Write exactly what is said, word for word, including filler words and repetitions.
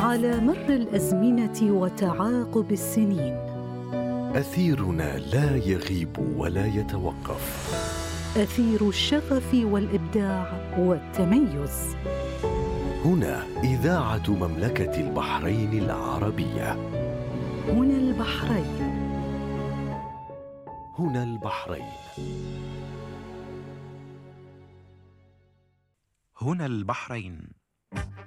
على مر الأزمنة وتعاقب السنين. أثيرنا لا يغيب ولا يتوقف، أثير الشغف والإبداع والتميز. هنا إذاعة مملكة البحرين العربية. هنا البحرين. هنا البحرين. هنا البحرين.